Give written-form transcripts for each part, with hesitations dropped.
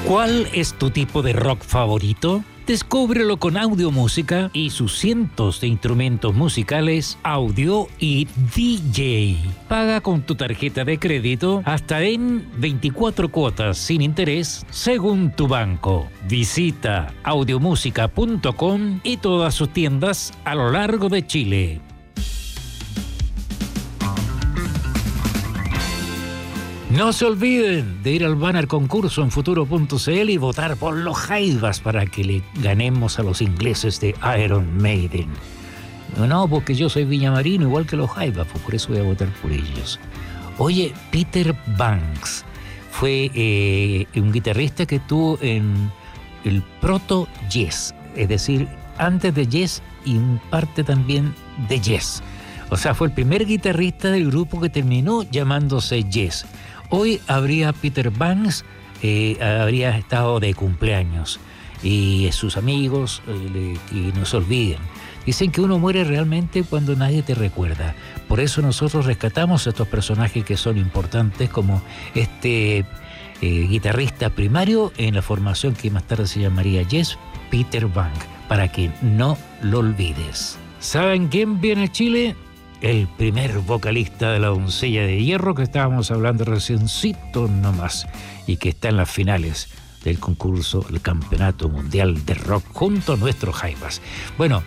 ¿Cuál es tu tipo de rock favorito? Descúbrelo con Audiomúsica y sus cientos de instrumentos musicales, audio y DJ. Paga con tu tarjeta de crédito hasta en 24 cuotas sin interés según tu banco. Visita audiomúsica.com y todas sus tiendas a lo largo de Chile. No se olviden de ir al banner concurso en futuro.cl y votar por los Jaivas para que le ganemos a los ingleses de Iron Maiden. No, porque yo soy viñamarino igual que los Jaivas, pues por eso voy a votar por ellos. Oye, Peter Banks fue un guitarrista que estuvo en el proto Yes, es decir, antes de Yes y parte también de Yes. O sea, fue el primer guitarrista del grupo que terminó llamándose Yes. Hoy Peter Banks habría estado de cumpleaños y sus amigos, y no se olviden, dicen que uno muere realmente cuando nadie te recuerda. Por eso nosotros rescatamos a estos personajes que son importantes, como este guitarrista primario en la formación que más tarde se llamaría Yes, Peter Banks, para que no lo olvides. ¿Saben quién viene a Chile? El primer vocalista de la Doncella de Hierro, que estábamos hablando reciencito nomás, y que está en las finales del concurso, el Campeonato Mundial de Rock, junto a nuestros Jaivas. Bueno,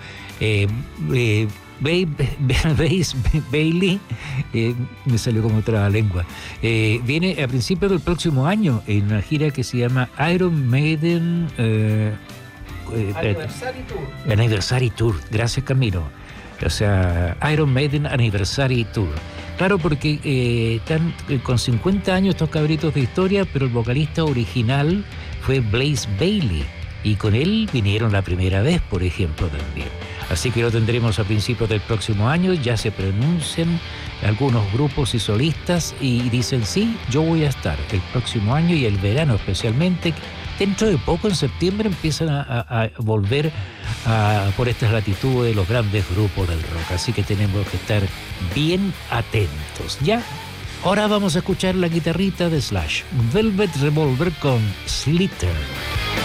Bailey, me salió como otra lengua, viene a principios del próximo año en una gira que se llama Iron Maiden Anniversary Tour. Gracias, Camilo. O sea, Iron Maiden Anniversary Tour. Claro, porque están con 50 años estos cabritos de historia, pero el vocalista original fue Blaze Bayley, y con él vinieron la primera vez, por ejemplo, también. Así que lo tendremos a principios del próximo año. Ya se pronuncian algunos grupos y solistas y dicen, sí, yo voy a estar el próximo año y el verano especialmente. Dentro de poco, en septiembre, empiezan a volver por estas latitudes los grandes grupos del rock. Así que tenemos que estar bien atentos. ¿Ya? Ahora vamos a escuchar la guitarrita de Slash, Velvet Revolver con Slither.